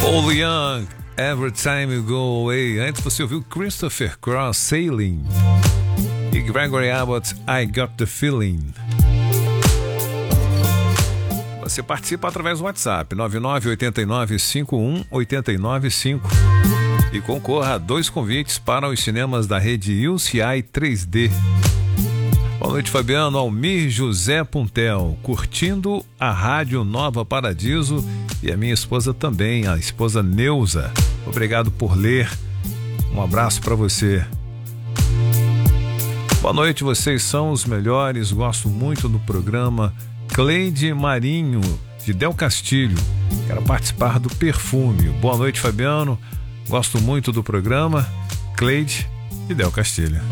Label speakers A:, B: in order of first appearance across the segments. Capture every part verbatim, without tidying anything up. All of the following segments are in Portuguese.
A: Paul Young, Every Time You Go Away. Antes você ouviu Christopher Cross, Sailing. E Gregory Abbott, I Got The Feeling. Você participa através do WhatsApp nove nove oito nove cinco um oito nove cinco e concorra a dois convites para os cinemas da rede U C I três D. Boa noite, Fabiano. Almir José Puntel, curtindo a Rádio Nova Paradiso, e a minha esposa também, a esposa Neuza. Obrigado por ler. Um abraço para você. Boa noite, vocês são os melhores. Gosto muito do programa. Cleide Marinho, de Del Castilho. Quero participar do Perfume. Boa noite, Fabiano. Gosto muito do programa. Cleide de Del Castilho.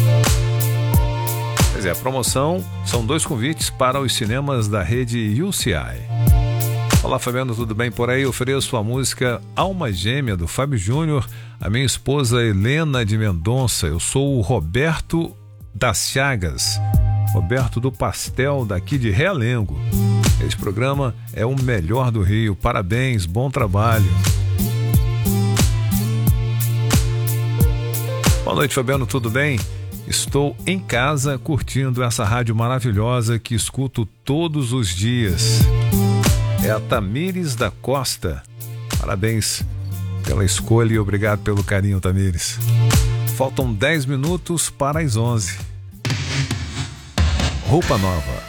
A: Pois é, a promoção são dois convites para os cinemas da rede U C I. Olá, Fabiano, tudo bem por aí? Ofereço a música Alma Gêmea, do Fábio Júnior, a minha esposa Helena de Mendonça. Eu sou o Roberto das Chagas, Roberto do Pastel, daqui de Realengo. Esse programa é o melhor do Rio. Parabéns, bom trabalho. Boa noite, Fabiano, tudo bem? Estou em casa curtindo essa rádio maravilhosa que escuto todos os dias. É a Tamires da Costa. Parabéns pela escolha e obrigado pelo carinho, Tamires. Faltam dez minutos para as onze. Roupa Nova.